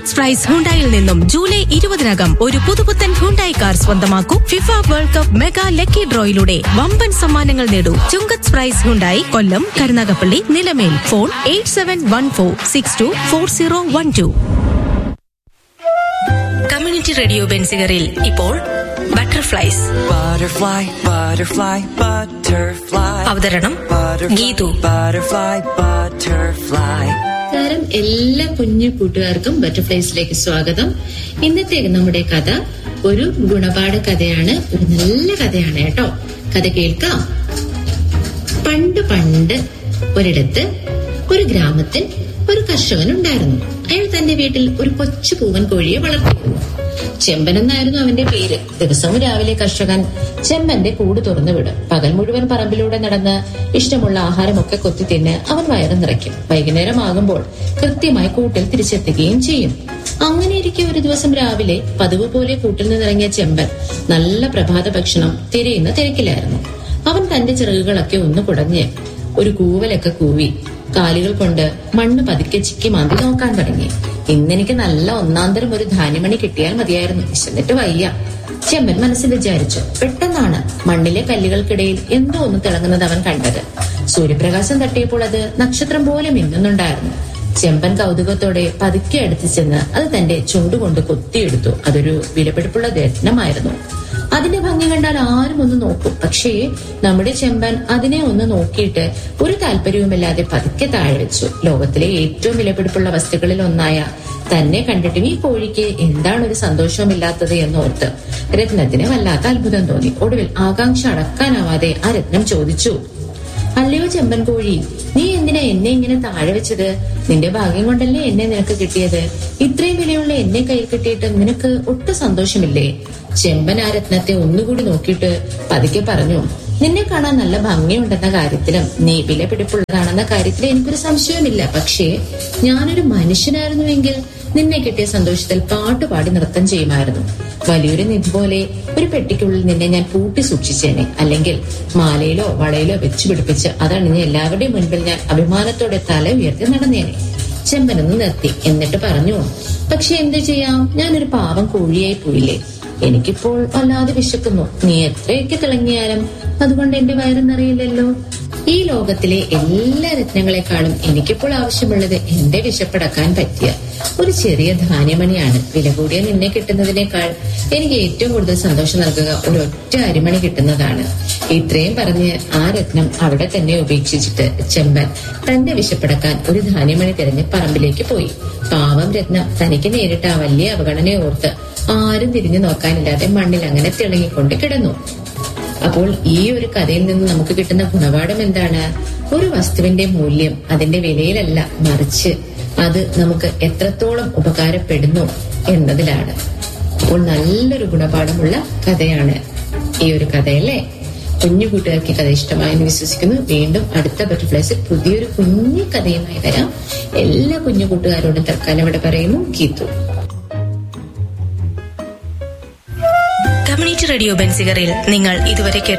ചുങ്കത്ത് price ഹുണ്ടായിൽ നിന്നും July 20 ഒരു പുതുപുത്തൻ ഹുണ്ടായി കാർ സ്വന്തമാക്കൂ. FIFA world cup mega lucky ഡ്രോയിലൂടെ വമ്പൻ സമ്മാനങ്ങൾ നേടൂ. ചുങ്കത്ത് പ്രൈസ് ഹുണ്ടായി, കൊല്ലം, Karunagappally, Nilamel. Phone 8714624012. Community radio ബെൻസിഗറിൽ ഇപ്പോൾ ബട്ടർഫ്ലൈസ്. Butterfly, butterfly, butterfly. അവതരണം ഗീതു. Butterfly, butterfly. നമസ്കാരം, എല്ലാ കുഞ്ഞു കൂട്ടുകാർക്കും ബട്ടർഫ്ലൈസിലേക്ക് സ്വാഗതം. ഇന്നത്തെ നമ്മുടെ കഥ ഒരു ഗുണപാഠ കഥയാണ്. ഒരു നല്ല കഥയാണ് കേട്ടോ. കഥ കേൾക്കാം. പണ്ട് പണ്ട് ഒരിടത്ത് ഒരു ഗ്രാമത്തിൽ ഒരു കർഷകൻ ഉണ്ടായിരുന്നു. അയാൾ തന്റെ വീട്ടിൽ ഒരു കൊച്ചു പൂവൻ കോഴിയെ വളർത്തിയിരുന്നു. ചെമ്പൻ എന്നായിരുന്നു അവന്റെ പേര്. ദിവസവും രാവിലെ കർഷകൻ ചെമ്പന്റെ കൂട് തുറന്നു വിടും. പകൽ മുഴുവൻ പറമ്പിലൂടെ നടന്ന് ഇഷ്ടമുള്ള ആഹാരമൊക്കെ കൊത്തി തിന്ന് അവൻ വയറ് നിറയ്ക്കും. വൈകുന്നേരം ആകുമ്പോൾ കൃത്യമായി കൂട്ടിൽ തിരിച്ചെത്തുകയും ചെയ്യും. അങ്ങനെയിരിക്കെ ഒരു ദിവസം രാവിലെ പതിവ് പോലെ കൂട്ടിൽ നിന്നിറങ്ങിയ ചെമ്പൻ നല്ല പ്രഭാത ഭക്ഷണം തിരയുന്ന തിരക്കിലായിരുന്നു. അവൻ തന്റെ ചിറകുകളൊക്കെ ഒന്ന് കുടഞ്ഞ് ഒരു കൂവലൊക്കെ കൂവി കാലുകൾ കൊണ്ട് മണ്ണ് പതുക്കെ ചിക്കി മാന്തി നോക്കാൻ തുടങ്ങി. ഇന്നെനിക്ക് നല്ല ഒന്നാന്തരം ഒരു ധാന്യമണി കിട്ടിയാൽ മതിയായിരുന്നു, വിശന്നിട്ട് വയ്യ, ചെമ്പൻ മനസ്സിൽ വിചാരിച്ചു. പെട്ടെന്നാണ് മണ്ണിലെ കല്ലുകൾക്കിടയിൽ എന്തോ ഒന്ന് തിളങ്ങുന്നത് അവൻ കണ്ടത്. സൂര്യപ്രകാശം തട്ടിയപ്പോൾ അത് നക്ഷത്രം പോലെ മിന്നുന്നുണ്ടായിരുന്നു. ചെമ്പൻ കൗതുകത്തോടെ പതുക്കെ അടുത്ത് ചെന്ന് അത് തന്റെ ചുണ്ടുകൊണ്ട് കൊത്തിയെടുത്തു. അതൊരു വിലപിടിപ്പുള്ള രത്നമായിരുന്നു. അതിന്റെ ഭംഗി കണ്ടാൽ ആരും ഒന്ന് നോക്കും. പക്ഷേ നമ്മുടെ ചെമ്പൻ അതിനെ ഒന്ന് നോക്കിയിട്ട് ഒരു താല്പര്യവുമില്ലാതെ പതുക്കെ താഴെ വെച്ചു. ലോകത്തിലെ ഏറ്റവും വിലപിടിപ്പുള്ള വസ്തുക്കളിൽ ഒന്നായ തന്നെ കണ്ടിട്ടും ഈ കോഴിക്ക് എന്താണ് ഒരു സന്തോഷവുമില്ലാത്തത് എന്നോർത്ത് രത്നത്തിന് വല്ലാത്ത അത്ഭുതം തോന്നി. ഒടുവിൽ ആകാംക്ഷ അടക്കാനാവാതെ ആ രത്നം ചോദിച്ചു, അല്ലയോ ചെമ്പൻ കോഴി, നീ എന്തിനാ എന്നെ ഇങ്ങനെ താഴെ വെച്ചത്? നിന്റെ ഭാഗ്യം കൊണ്ടല്ലേ എന്നെ നിനക്ക് കിട്ടിയത്. ഇത്രയും വിലയുള്ള എന്നെ കയ്യിൽ കിട്ടിയിട്ട് നിനക്ക് ഒട്ടും സന്തോഷമില്ലേ? ചെമ്പൻ ആ രത്നത്തെ ഒന്നുകൂടി നോക്കിയിട്ട് പതുക്കെ പറഞ്ഞു, നിന്നെ കാണാൻ നല്ല ഭംഗിയുണ്ടെന്ന കാര്യത്തിലും നീ വില പിടിപ്പുള്ളതാണെന്ന കാര്യത്തിലും എനിക്കൊരു സംശയവുമില്ല. പക്ഷേ ഞാനൊരു മനുഷ്യനായിരുന്നുവെങ്കിൽ നിന്നെ കിട്ടിയ സന്തോഷത്തിൽ പാട്ടുപാടി നൃത്തം ചെയ്യുമായിരുന്നു. വലിയൊരു നിധി പോലെ ഒരു പെട്ടിക്കുള്ളിൽ നിന്നെ ഞാൻ പൂട്ടി സൂക്ഷിച്ചേനെ. അല്ലെങ്കിൽ മാലയിലോ വളയിലോ വെച്ചു പിടിപ്പിച്ച് അതണിഞ്ഞ് എല്ലാവരുടെയും മുൻപിൽ ഞാൻ അഭിമാനത്തോടെ തല ഉയർത്തി നടന്നേനെ. ചെമ്പനൊന്ന് നിർത്തി. എന്നിട്ട് പറഞ്ഞു, പക്ഷെ എന്ത് ചെയ്യാം, ഞാനൊരു പാവം കോഴിയായി പോയില്ലേ. എനിക്കിപ്പോൾ വല്ലാതെ വിശക്കുന്നു. നീ എത്രയൊക്കെ തിളങ്ങിയാലും അതുകൊണ്ട് എന്റെ വയറെന്നറിയില്ലല്ലോ. ഈ ലോകത്തിലെ എല്ലാ രത്നങ്ങളെക്കാളും എനിക്കിപ്പോൾ ആവശ്യമുള്ളത് എന്റെ വിശപ്പടക്കാൻ പറ്റിയ ഒരു ചെറിയ ധാന്യമണിയാണ്. വില കൂടിയ നിന്നെ കിട്ടുന്നതിനേക്കാൾ എനിക്ക് ഏറ്റവും കൂടുതൽ സന്തോഷം നൽകുക ഒരൊറ്റ അരിമണി കിട്ടുന്നതാണ്. ഇത്രയും പറഞ്ഞ് ആ രത്നം അവിടെ തന്നെ ഉപേക്ഷിച്ചിട്ട് ചെമ്പൻ തന്റെ വിശപ്പടക്കാൻ ഒരു ധാന്യമണി തിരഞ്ഞ് പറമ്പിലേക്ക് പോയി. പാവം രത്നം തനിക്ക് നേരിട്ട ആ വലിയ അവഗണനയോർത്ത് ആരും തിരിഞ്ഞു നോക്കാനില്ലാതെ മണ്ണിൽ അങ്ങനെ തിളങ്ങിക്കൊണ്ട് കിടന്നു. അപ്പോൾ ഈ ഒരു കഥയിൽ നിന്ന് നമുക്ക് കിട്ടുന്ന ഗുണപാഠം എന്താണ്? ഒരു വസ്തുവിന്റെ മൂല്യം അതിന്റെ വിലയിലല്ല, മറിച്ച് അത് നമുക്ക് എത്രത്തോളം ഉപകാരപ്പെടുന്നു എന്നതിലാണ്. അപ്പോൾ നല്ലൊരു ഗുണപാഠമുള്ള കഥയാണ് ഈ ഒരു കഥയല്ലേ? കുഞ്ഞു കൂട്ടുകാർക്ക് കഥ ഇഷ്ടമായെന്ന് വിശ്വസിക്കുന്നു. വീണ്ടും അടുത്ത ബട്ടർഫ്ലൈസിൽ പുതിയൊരു കുഞ്ഞു കഥയുമായി വരാം. എല്ലാ കുഞ്ഞു കൂട്ടുകാരോടും തൽക്കാലം ഇവിടെ പറയുന്നു ഗീതു. കമ്മ്യൂണിറ്റി റേഡിയോ ബെൻസിഗറിൽ നിങ്ങൾ ഇതുവരെ